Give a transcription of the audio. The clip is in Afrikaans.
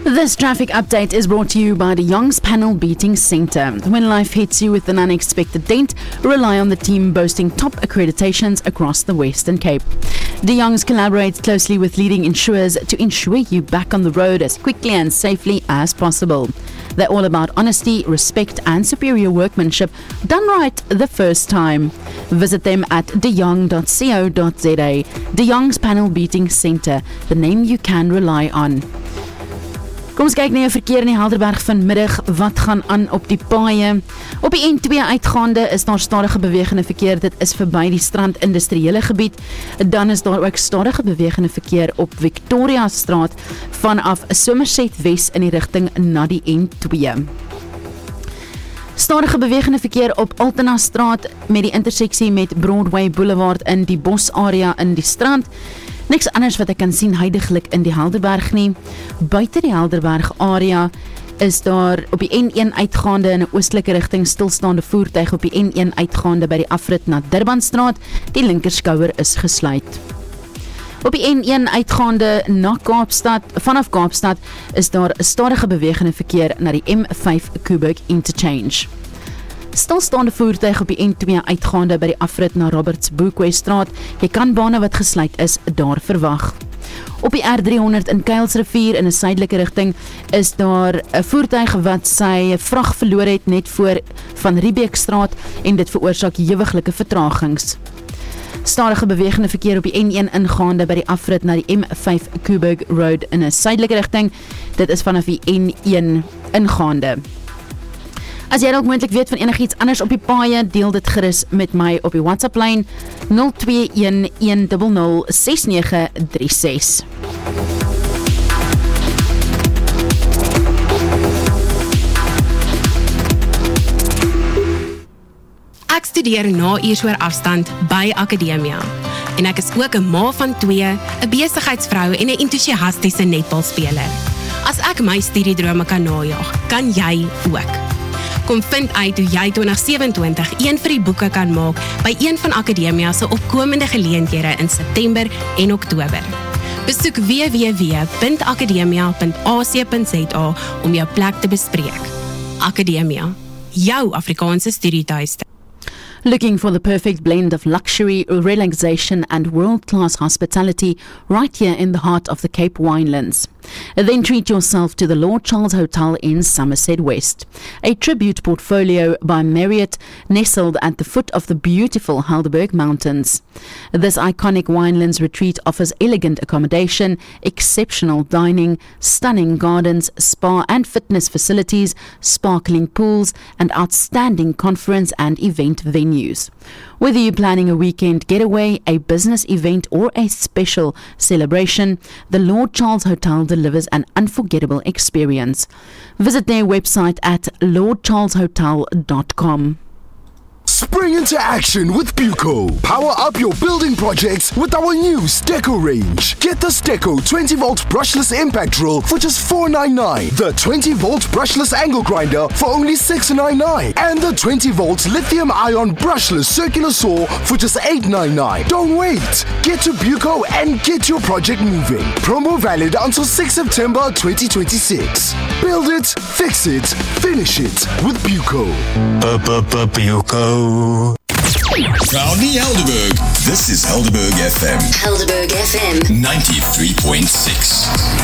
This traffic update is brought to you by De Jong's Panel Beating Centre. When life hits you with an unexpected dent, rely on the team boasting top accreditations across the Western Cape. De Jong's collaborates closely with leading insurers to ensure you back on the road as quickly and safely as possible. They're all about honesty, respect and superior workmanship done right the first time. Visit them at dejong.co.za. De Jong's Panel Beating Centre, the name you can rely on. Kom ons kyk na die verkeer in die Helderberg vanmiddag. Wat gaan aan op die paaie? Op die N2 uitgaande is daar stadige bewegende verkeer. Dit is verby die Strand Industriële Gebied. Dan is daar ook stadige bewegende verkeer op Victoria Straat vanaf Somerset Wes in die rigting na die N2. Stadige bewegende verkeer op Altena Straat met die interseksie met Broadway Boulevard in die Bos area in die Strand. Niks anders wat ek kan sien huidiglik in die Helderberg nie. Buite die Helderberg area is daar op die N1 uitgaande in 'n oostelike rigting stilstaande voertuig op die N1 uitgaande by die afrit na Durbanstraat. Die linkerskouer is gesluit. Op die N1 uitgaande na Kaapstad, vanaf Kaapstad is daar 'n stadige bewegende verkeer na die M5 Kuburg Interchange. Stilstaande voertuig op die N2 uitgaande by die afrit na Roberts Boekweststraat. Jy kan bane wat gesluit is daar verwag. Op die R300 in Kuilsrivier in 'n suidelike rigting is daar 'n voertuig wat sy vrag verloor het net voor van Riebeekstraat en dit veroorsaak hewiglike vertragings. Stadige bewegende verkeer op die N1 ingaande by die afrit na die M5 Kuburg Road in 'n suidelike rigting. Dit is vanaf die N1 ingaande. As jy dalk moontlik weet van enigiets anders op die paaie, deel dit gerus met my op die WhatsApp-lyn 0211006936. Ek studeer na-uurs oor afstand by Akademia. En ek is ook 'n ma van 2, 'n besigheidsvrou en 'n entoesiastiese netbalspeler. As ek my studiedrome kan najag, kan jy ook. Kom vind uit hoe jy 2027 een vir die boeke kan maak by een van Akademia se opkomende geleenthede in September en Oktober. Besoek www.akademia.ac.za om jou plek te bespreek. Akademia, jou Afrikaanse studietuiste. Looking for the perfect blend of luxury, relaxation and world-class hospitality right here in the heart of the Cape Winelands. Then treat yourself to the Lord Charles Hotel in Somerset West, a tribute portfolio by Marriott nestled at the foot of the beautiful Helderberg Mountains. This iconic Winelands retreat offers elegant accommodation, exceptional dining, stunning gardens, spa and fitness facilities, sparkling pools and outstanding conference and event venues. Whether you're planning a weekend getaway, a business event or a special celebration, the Lord Charles Hotel delivers an unforgettable experience. Visit their website at lordcharleshotel.com. Spring into action with Buco. Power up your building projects with our new Steco range. Get the Steco 20-volt brushless impact drill for just $499. The 20-volt brushless angle grinder for only $699. And the 20-volt lithium-ion brushless circular saw for just $899. Don't wait. Get to Buco and get your project moving. Promo valid until 6 September 2026. Build it, fix it, finish it with Buco. Buco. Proudly Helderberg. This is Helderberg FM. Helderberg FM 93.6.